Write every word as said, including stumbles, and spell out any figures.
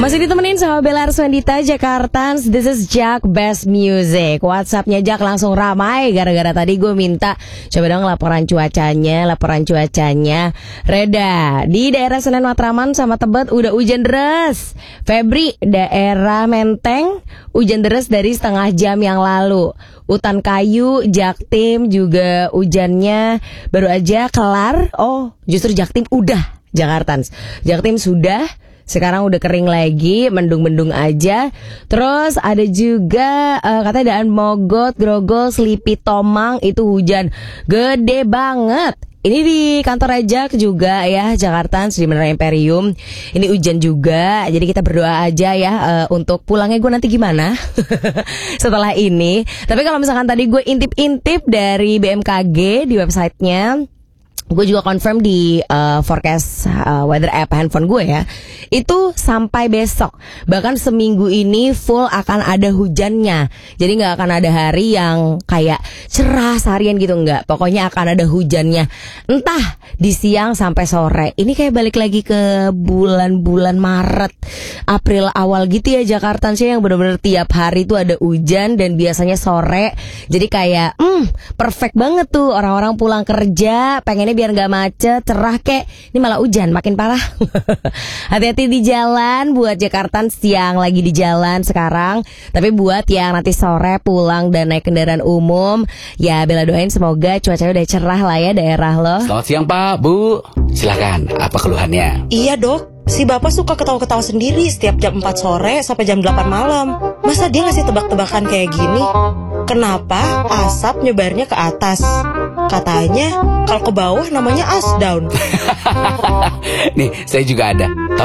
Masih ditemenin sama Bella Arswendita, Jakartans. This is Jack Best Music. WhatsAppnya Jack langsung ramai gara-gara tadi gue minta coba dong laporan cuacanya, laporan cuacanya. Reda, di daerah Senen Matraman sama Tebet udah hujan deras. Febri, daerah Menteng hujan deras dari setengah jam yang lalu. Utan Kayu, Jaktim juga hujannya baru aja kelar. Oh, justru Jaktim udah, Jakartans. Jaktim sudah. Sekarang udah kering lagi, mendung-mendung aja. Terus ada juga uh, katanya Daan Mogot, Grogol, Selipi, Tomang itu hujan gede banget. Ini di kantor Ajak juga ya, Jakarta di Menara Imperium. Ini hujan juga, jadi kita berdoa aja ya uh, untuk pulangnya gue nanti gimana setelah ini. Tapi kalau misalkan tadi gue intip-intip dari B M K G di websitenya, gue juga confirm di uh, forecast uh, weather app handphone gue ya, itu sampai besok, bahkan seminggu ini full akan ada hujannya. Jadi gak akan ada hari yang kayak cerah seharian gitu, enggak. Pokoknya akan ada hujannya, entah di siang sampai sore. Ini kayak balik lagi ke bulan-bulan Maret, April awal gitu ya, Jakarta sih yang benar-benar tiap hari tuh ada hujan dan biasanya sore. Jadi kayak hmm, perfect banget tuh orang-orang pulang kerja pengennya biar gak macet, cerah kek. Ini malah hujan, makin parah. Hati-hati di jalan buat Jakartan yang lagi di jalan sekarang. Tapi buat yang nanti sore pulang dan naik kendaraan umum, ya Bella doain semoga cuacanya udah cerah lah ya daerah lo. Selamat siang Pak, Bu. Silakan, apa keluhannya? Iya dok, si bapak suka ketawa-ketawa sendiri setiap jam empat sore sampai jam delapan malam. Masa dia ngasih tebak-tebakan kayak gini? Kenapa asap nyebarnya ke atas? Katanya kalau ke bawah namanya as down. Nih, saya juga ada.